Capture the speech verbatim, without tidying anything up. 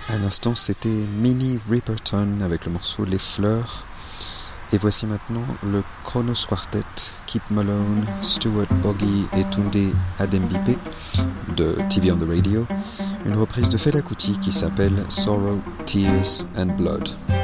À l'instant, c'était Minnie Riperton avec le morceau Les Fleurs. Et voici maintenant le Kronos Quartet, Keith Malone, Stuart Boggy et Tunde Adembipe de T V on the Radio, une reprise de Fela Kuti qui s'appelle Sorrow, Tears and Blood.